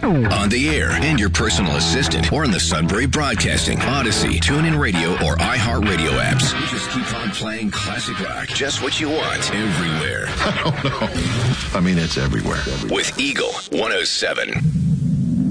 On the air, and your personal assistant, or in the Sunbury Broadcasting, Odyssey, TuneIn Radio, or iHeartRadio apps. We just keep on playing classic rock. Just what you want, everywhere. I don't know. I mean, it's everywhere. With Eagle 107.